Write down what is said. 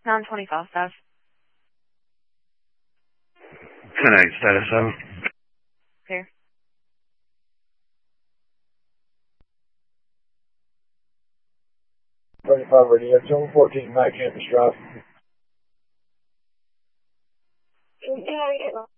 920 Falstaff. 10-8, status 7. Clear. Radio, Zone 14, Mike Campus Drive. Yeah,